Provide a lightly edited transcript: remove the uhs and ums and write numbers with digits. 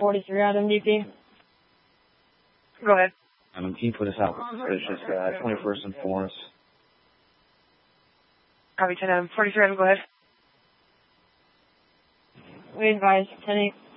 43 out MDP. Go ahead. Can you put us out? It's just 21st and Forest. Copy 10 Adam. 43 Adam, go ahead. We advise 10-8.